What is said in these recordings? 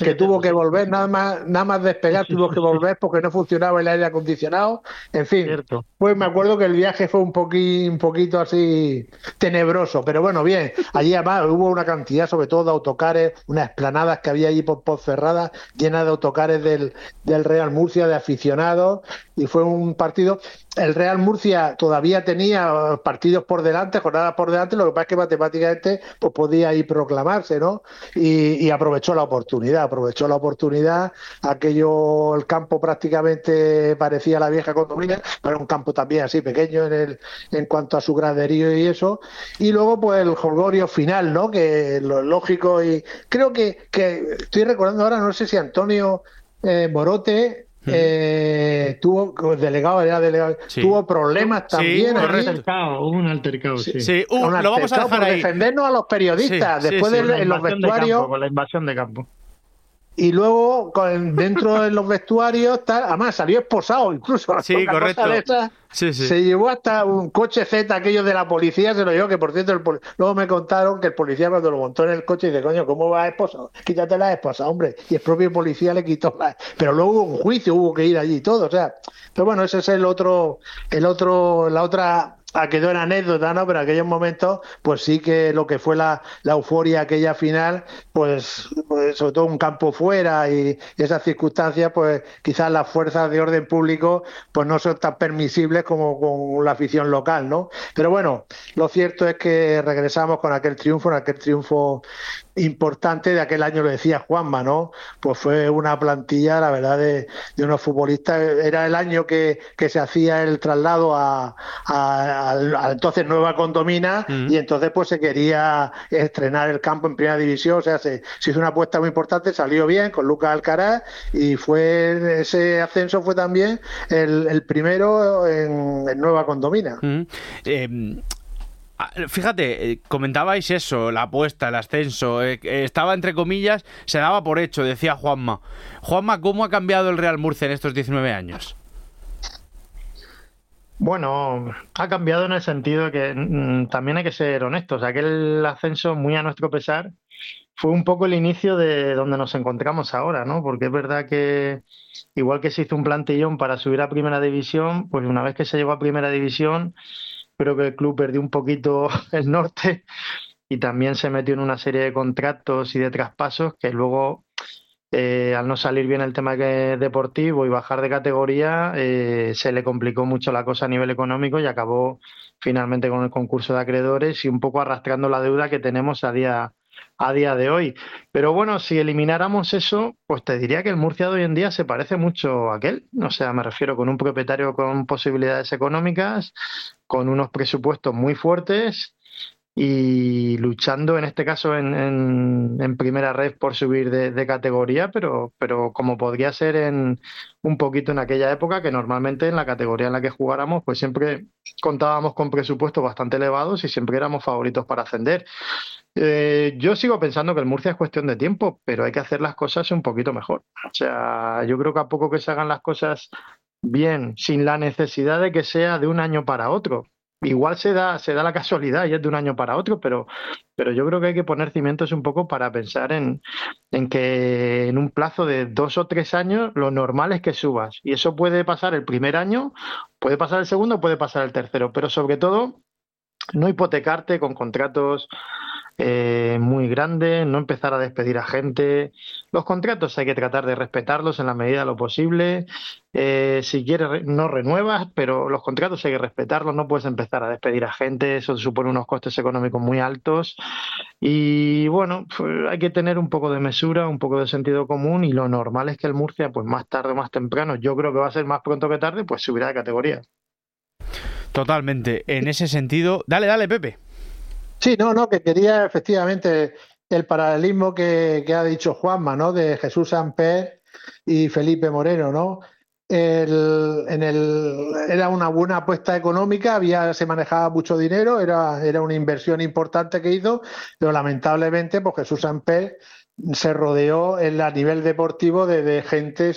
que tuvo que Sí, volver, nada más despegar, tuvo que volver porque no funcionaba el aire acondicionado. En fin, cierto. pues me acuerdo que el viaje fue un poquito así tenebroso, pero bueno, bien. Allí además hubo una cantidad, sobre todo de autocares, unas esplanadas que había allí por Ponferrada, llenas de autocares del Real Murcia, de aficionados, y fue un partido. El Real Murcia todavía tenía partidos por delante, jornadas por delante, lo que pasa es que matemáticamente pues podía ahí proclamarse, ¿no? Y aprovechó la oportunidad, aquello, el campo prácticamente parecía la vieja condomina, pero un campo también así pequeño en cuanto a su graderío y eso, y luego pues el jolgorio final, ¿no? Que lo lógico, y creo que estoy recordando ahora, no sé si Antonio Morote Mm, era delegado, sí, tuvo problemas sí, también allí. correcto. Hubo un altercado, Sí, sí. Sí, un lo vamos a altercado dejar por ahí. defendernos a los Sí, periodistas, sí, después sí. Con la en los invasión de campo, vestuarios, con la invasión de campo. y luego dentro de los vestuarios, tal, además salió esposado incluso, Sí, una cosa de correcto. esa. Sí, sí. Se llevó hasta un coche Z, aquello de la policía, se lo llevó, que por cierto, luego me contaron que el policía cuando lo montó en el coche dice, coño, ¿cómo vas esposado? Quítate la esposa, hombre. Y el propio policía le quitó la... Pero luego hubo un juicio, hubo que ir allí y todo, o sea. Pero bueno, ese es la otra... quedó en anécdota, ¿no? Pero en aquellos momentos, pues sí que lo que fue la euforia aquella final, pues sobre todo un campo fuera y esas circunstancias, pues quizás las fuerzas de orden público pues no son tan permisibles como con la afición local, ¿no? Pero bueno, lo cierto es que regresamos con aquel triunfo importante de aquel año, lo decía Juanma, ¿no? Pues fue una plantilla, la verdad, de unos futbolistas. Era el año que se hacía el traslado a entonces Nueva Condomina Mm. y entonces pues se quería estrenar el campo en primera división, o sea, se hizo una apuesta muy importante, salió bien con Lucas Alcaraz y ese ascenso fue también el primero en Nueva Condomina. Mm. Eh, Fíjate, comentabais eso, la apuesta, el ascenso, estaba entre comillas, se daba por hecho, decía Juanma. Juanma, ¿cómo ha cambiado el Real Murcia en estos 19 años? Bueno, ha cambiado en el sentido de que también hay que ser honestos. Aquel ascenso, muy a nuestro pesar, fue un poco el inicio de donde nos encontramos ahora, ¿no? Porque es verdad que igual que se hizo un plantillón para subir a Primera División, pues una vez que se llegó a Primera División, creo que el club perdió un poquito el norte y también se metió en una serie de contratos y de traspasos que luego, al no salir bien el tema deportivo y bajar de categoría, se le complicó mucho la cosa a nivel económico y acabó finalmente con el concurso de acreedores y un poco arrastrando la deuda que tenemos a día de hoy. Pero bueno, si elimináramos eso, pues te diría que el Murcia de hoy en día se parece mucho a aquel. O sea, me refiero con un propietario con posibilidades económicas, con unos presupuestos muy fuertes y luchando en este caso en primera red por subir de categoría, pero como podría ser un poquito en aquella época, que normalmente en la categoría en la que jugáramos, pues siempre contábamos con presupuestos bastante elevados y siempre éramos favoritos para ascender. Yo sigo pensando que el Murcia es cuestión de tiempo, pero hay que hacer las cosas un poquito mejor. O sea, yo creo que a poco que se hagan las cosas bien, sin la necesidad de que sea de un año para otro. Igual se da la casualidad y es de un año para otro, pero yo creo que hay que poner cimientos un poco para pensar en que en un plazo de 2 o 3 años lo normal es que subas. Y eso puede pasar el primer año, puede pasar el segundo, puede pasar el tercero, pero sobre todo no hipotecarte con contratos muy grandes, no empezar a despedir a gente. Los contratos hay que tratar de respetarlos en la medida de lo posible. Si quieres, no renuevas, pero los contratos hay que respetarlos, no puedes empezar a despedir a gente, eso supone unos costes económicos muy altos. Y bueno, pues hay que tener un poco de mesura, un poco de sentido común y lo normal es que el Murcia, pues más tarde o más temprano, yo creo que va a ser más pronto que tarde, pues subirá de categoría. Totalmente. En ese sentido, dale, dale, Pepe. Sí, no, no, que quería efectivamente el paralelismo que ha dicho Juanma, ¿no? De Jesús Samper y Felipe Moreno, ¿no? Era una buena apuesta económica, se manejaba mucho dinero, era una inversión importante que hizo, pero lamentablemente pues Jesús Samper se rodeó a nivel deportivo de gente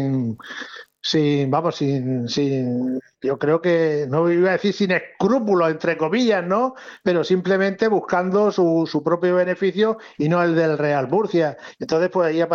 yo creo que, no iba a decir sin escrúpulos, entre comillas, ¿no? Pero simplemente buscando su propio beneficio y no el del Real Murcia. Entonces, pues ahí